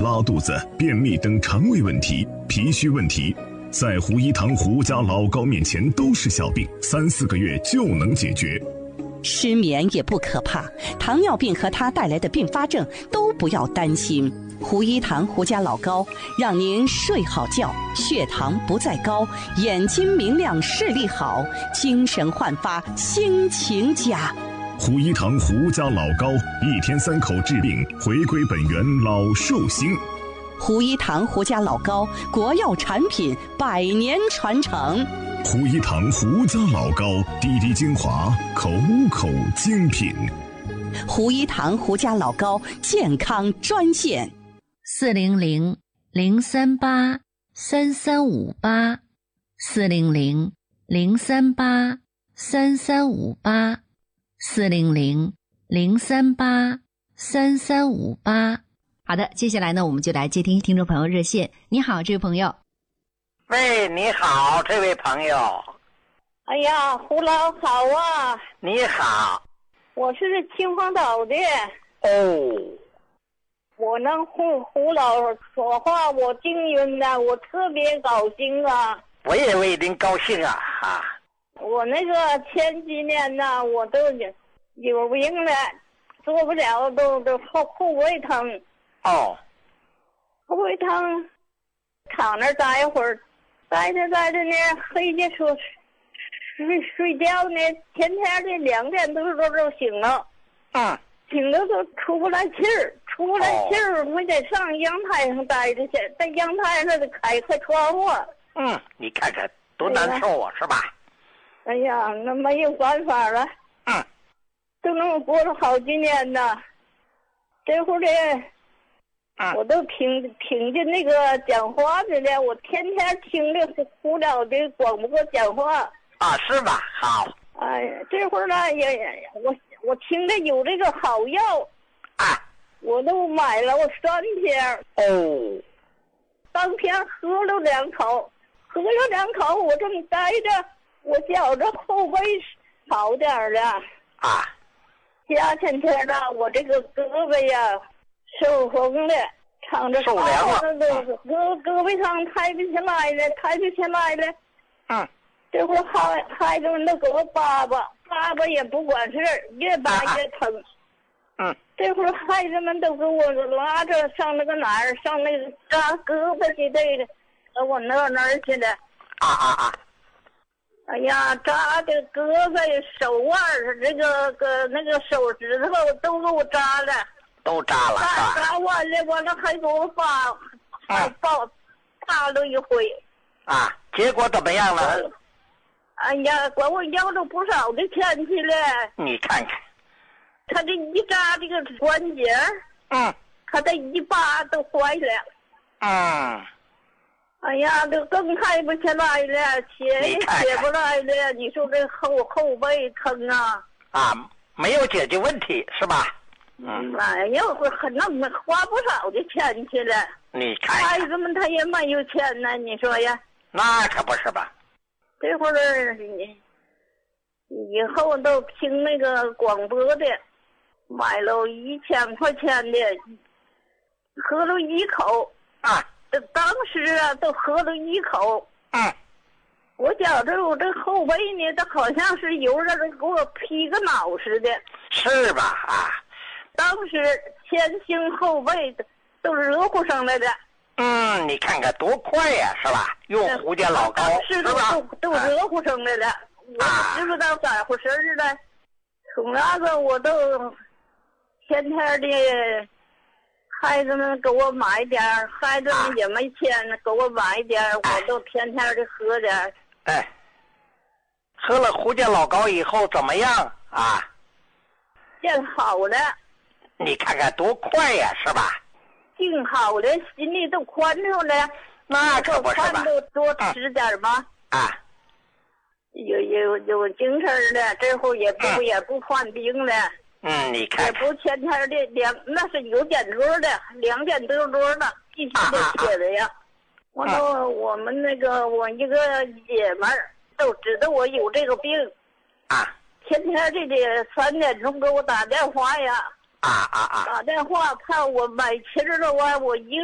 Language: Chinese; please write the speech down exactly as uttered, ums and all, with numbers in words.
拉肚子、便秘等肠胃问题、脾虚问题，在胡一堂胡家老高面前都是小病，三四个月就能解决。 失眠也不可怕，糖尿病和它带来的并发症都不要担心。胡一堂胡家老高让您睡好觉，血糖不再高，眼睛明亮，视力好，精神焕发，心情佳。 胡一堂胡家老高，一天三口治病，回归本源，老寿星。 胡一堂胡家老高，国药产品，百年传承。 胡一堂胡家老高，滴滴精华，口口精品。 胡一堂胡家老高健康专线： 四零零零三八三三五八，四零零零三八三三五八，四零零零三八三三五八。好的，接下来呢，我们就来接听听众朋友热线。你好，这位朋友。 喂，你好，这位朋友。 哎呀，胡老好啊！ 你好， 我是秦皇岛的。 哦， 我能胡胡老说话，我幸运的，我特别高兴啊！ 我也为您高兴啊！啊， 我那个前几年呢，我都有病了，做不了，都都后后胃疼。 哦， 后胃疼，躺那儿待一会儿。待着待着呢，黑夜说睡睡觉呢，天天的两点多钟就醒了， 嗯， 醒了都出不来气儿，出不来气儿，哦、我得上阳台上待着去，在阳台上得开开窗户。 嗯，你看看多难受啊，哎、是吧？ 哎呀，那没有办法了。 嗯， 都那么过了好几年呢，这会儿呢。 嗯、 我都听听见那个讲话的了，我天天听着胡老的广播讲话啊，是吧？好。 哎、呃，这会儿呢也我我听着有这个好药啊， 我都买了我三天哦， 当天喝了两口，喝了两口，我这么待着，我觉着后背好点了啊。 夏天天呢，我这个胳膊呀。受风了，躺着受凉了， 胳胳胳膊上抬不起来了，抬不起来了。 嗯， 这会儿孩孩子们都给我扒扒，扒扒也不管事，越扒越疼。 嗯， 这会儿孩子们都给我拉着上那个哪儿，上那个扎胳膊去对的，给我那那儿去了。 啊啊啊！ 哎呀，扎的胳膊、手腕这个个那个手指头都给我扎了。 都扎了， 扎扎完了，完了还给我扒，还抱扒了一回。 啊，结果怎么样了？ 哎呀，管我要了不少的钱去了。 你看看， 他这一扎这个关节， 嗯， 他这一扒都坏了。 嗯。 哎呀，都更抬不起来了，起也起不来了。你说这后后背疼啊？ 啊，没有解决问题是吧？ 嗯，哎呀，我那么花不少的钱去了。 你看， 孩子们他也没有钱呢，你说呀？ 那可不是吧？ 这会儿你以后都听那个广播的，买了一千块钱的，喝了一口啊， 当时啊都喝了一口。 嗯， 我觉着我这后背呢，它好像是有人给我劈个脑似的。 是吧？啊。 当时前胸后背都热乎上来的。 嗯，你看看多快呀，是吧？用胡家老高， 是吧？都都热乎上来了，我不知道咋回事儿了。从那个我都天天的，孩子们给我买点儿，孩子们也没钱，给我买点儿，我都天天的喝点儿。 哎，喝了胡家老高以后怎么样啊？ 见好了。 你看看多快呀，是吧？ 病好了，心里都宽敞了。 那可不是吧？ 饭都多吃点吧。 啊， 有有有精神了，这会也不、嗯、也不犯病了。 嗯，你看， 也不天天的两，那是有点多的，两点多多的，必须得写的呀。完了、啊，我们那个我一个姐们儿都知道我有这个病。 啊。 天天这得三点钟给我打电话呀。 啊啊啊！ 打电话怕我买气儿了，我我一